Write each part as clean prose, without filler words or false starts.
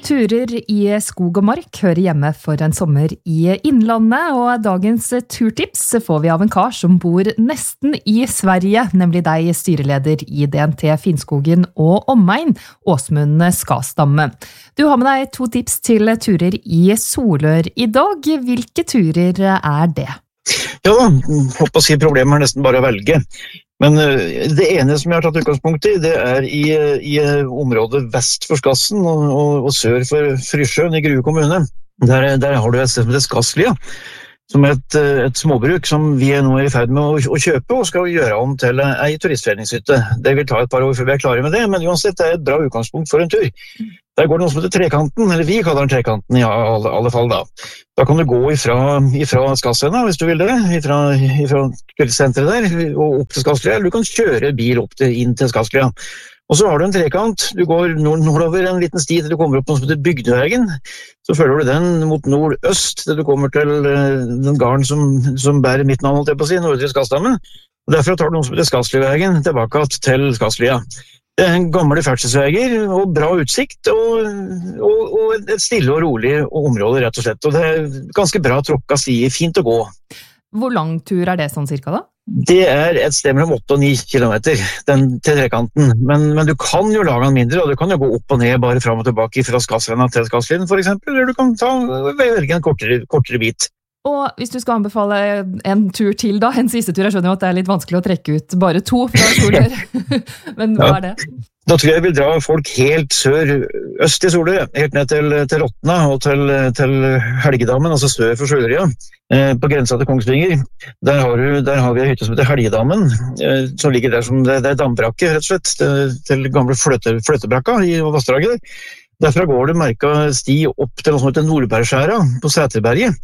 Turer i skog og mark hører hjemme for en sommer i innlandet, og dagens turtips får vi av en kar som bor nesten i Sverige, nemlig deg, styreleder i DNT Finnskogen og omegn, Åsmund Skastamme. Du har med deg 2 tips til turer i Solør i dag. Hvilke turer er det? Ja, håper å si problemet er nesten bare å velge. Men det ene som jeg har tatt utgangspunkt i, det er i området vest for Skassen og sør for Frysjøen i Grue kommune. Der har du et sted som heter Skasslia, som er et småbruk som vi nå i ferd med å kjøpe og skal gjøre om til en turistforeningshytte. Det vil ta et par år før vi er klare med det, men uansett det er et bra utgangspunkt for en tur. Der går det noe som heter Trekanten, eller vi kaller den Trekanten i alle fall da. Da kan du gå ifra Skassena, hvis du vil det, ifra turistsenteret der, og opp til Skasslia, eller du kan kjøre bil inn til Skasslia. Og så har du en trekant, du går nordover en liten sti til du kommer opp på noe som heter Bygdøyvegen, så følger du den mot nordøst til du kommer til den garden som bærer mitt navn, holdt jeg på å si, Nordre Skassdammen. Og derfra tar du noe som heter Skassliavegen tilbake til Skasslia. Det er en gamle ferdselsveier og bra utsikt og et stille og rolig område rett og slett. Og det er ganske bra tråkka stier, fint å gå. Hvor lang tur er det sånn cirka da? Det er et sted mellom 8 og 9 kilometer, den til trekanten. Men du kan jo lage den mindre, og du kan jo gå opp og ned bare fram og tilbake fra Skassena til Skasslien for eksempel, eller du kan velge en kortere bit. Og hvis du skal anbefale en tur til da, en siste tur, jeg skjønner jo at det er litt vanskelig å trekke ut bare 2 fra Solør, men hva er det? Da tror jeg vil dra folk helt øst i Solør, helt ned til Rottna og til Helgedammen, altså sør for Søløya, på grensa til Kongsvinger. Der har vi en hytte som heter Helgedammen, som ligger der som det er dambrakke, rett og slett, til gamle fløtebrakka i Vassdraget. Derfra går det merket sti opp til noe som heter Nordbergskjæra på Sæterberget.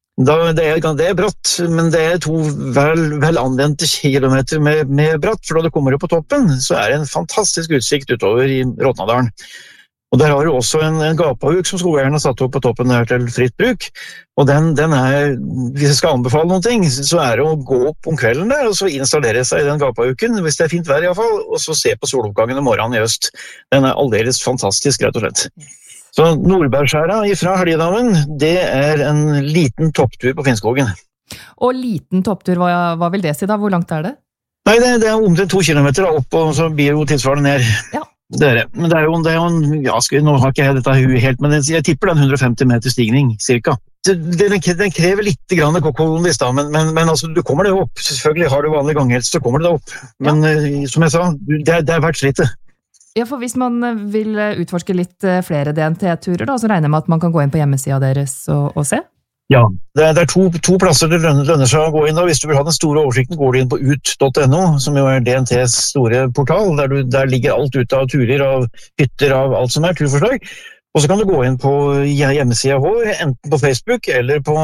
Det er bratt, men det er 2 vel anvendte kilometer med bratt, for da du kommer opp på toppen, så er det en fantastisk utsikt utover i Rottnadalen. Og der har du også en gapahuk som skogeierne har satt opp på toppen der til fritt bruk, og den er, hvis jeg skal anbefale noen ting, så er det å gå opp om kvelden der, og så installere seg i den gapahuken, hvis det er fint vær i hvert fall, og så se på soloppgangen om morgenen i øst. Den er aldeles fantastisk, rett og slett. Så Nordbergskjæra fra Helgedammen, det er en liten topptur på Finnskogen. Og liten topptur, hva vil det si da? Hvor langt er det? Nei, det er omtrent 2 kilometer opp, og så blir jo tilsvarende ned. Ja. Det er det. Men det er jo nå har ikke jeg dette helt, men jeg tipper det er en 150 meter stigning, cirka. Den krever litt grann kokkolonist da, men altså, du kommer det opp. Selvfølgelig har du vanlig ganghelst, så kommer det opp. Men som jeg sa, det er verdt slitet. Ja, for hvis man vil utforske litt flere DNT-turer da, så regner jeg med at man kan gå inn på hjemmesiden deres og se? Ja, det er to plasser det lønner seg å gå inn da. Hvis du vil ha den store oversikten, går du inn på ut.no, som jo er DNTs store portal, der ligger alt ut av turer, av hytter, av alt som er turforslag. Og så kan du gå inn på hjemmesiden vår, enten på Facebook eller på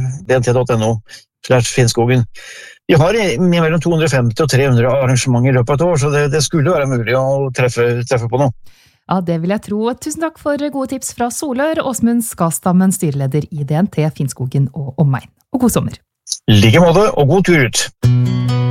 dnt.no/Finnskogen. Vi har mellom 250 og 300 arrangementer i løpet av et år, så det skulle være mulig å treffe på noe. Ja, det vil jeg tro. Tusen takk for gode tips fra Solør, Åsmund Skastammen, styreleder i DNT Finnskogen og omegn. Og god sommer. I like måte, og god tur ut!